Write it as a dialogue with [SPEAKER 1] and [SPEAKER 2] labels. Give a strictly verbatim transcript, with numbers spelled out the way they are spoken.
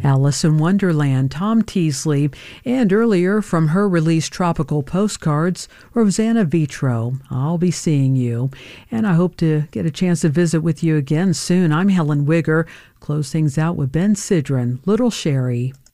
[SPEAKER 1] Alice in Wonderland, Tom Teasley, and earlier from her release Tropical Postcards, Rosanna Vitro, I'll Be Seeing You. And I hope to get a chance to visit with you again soon. I'm Helen Wigger. Close things out with Ben Sidran, Little Sherry.